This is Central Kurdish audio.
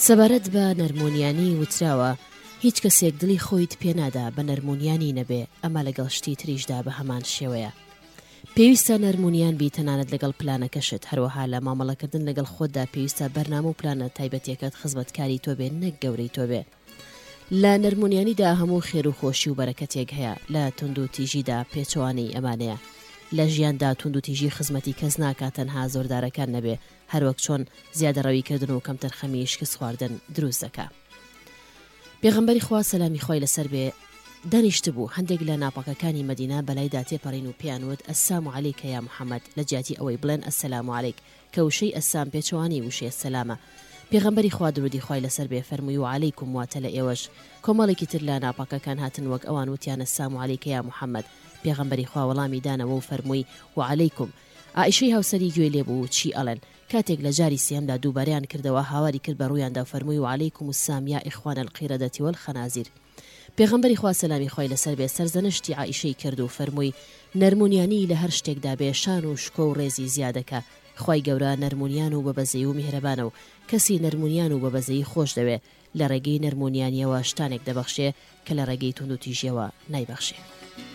سەبارەت بە نەرمونیانی وتراوە هیچ کەسێک دڵی خۆیت پێنادا بە نەرمونیانی نەبێ، ئەمە لەگەڵ شتی تریشدا بە هەمان شێوەیە. پێویستە نەرمونیان بی تەنانەت لەگەڵ پلانەکەشت، هەروەها لە مامەڵەکردن لەگەڵ خۆتدا پێویستە بەرنامە و پلانە تایبەتیەکەت خزمەتکاری تۆ بێ، نەک گەورەی تۆ بێ. لە نەرمونیانیدا هەموو خێر و خۆشی و بەرەکەتێک هەیە، لە تونند و تیژیدا پێچەوانەی ئەمانەیە. لە ژیاندا تونند و تیژی خزمەتی کەس ناکات تەنها زۆردارەکان نەبێ، هەروەک چۆن زیادەڕەویکردن و کەمتر خەمی شکست خواردن دروست دەکات. پێغەمبەری خوا سەلامی خۆی لەسەر بێ دانیشت بوو هەندێک لە ناپاکەکانی مەدینە بەلایدا تێپەڕین و پێیانوت ئەسسام عەلەیکە یا محەممەد، لە جیاتی ئەوەی بڵێن ئەسسەلام عەلەیک، کە وشەی ئەسسام پێچەوانی وشەی سەلامە. پێغەمبەری خوا درودی خوای لەسەر بێ فەرمووی و عەلەیکم واتە لە ئێوەش. کۆمەڵێکی تر لە ناپاکەکان هاتن وەک ئەوان وتیان ئەسسام عەلەیکە یا محەممەد. پێغەمبەری خوا وەڵامی دانەوە و فەرمووی و عەلەیکم. عائیشەی هاوسەری گوێ لێبوو چی ئەڵێن. کاتێک لە جاری سێمدا دووبارەیان کردەوە هاواری کرد بە ڕوویاندا و فەرمووی و عەلەیکم السلام یا ئیخوانە القیرەدەتی والخەنازیر. پێغەمبەری خوا سەلامی خۆی لەسەر بێ سەرزەنشتی عائیشەی کرد و فەرمووی نەرمونیانی لە هەر شتێکدا بێ شان و شکۆ و ڕێزی زیادەکە. خوای گەورە نەرمونیان و بەبەزەی و میهرەبانە و کەسی نەرمونیان و بەبەزەی خۆش دەوێ، لە ڕێگەی نەرمونیانیەوە شتانێک دەبەخشێ کە لە ڕێگەی تونند و تیژیەوە نایبەخشێ.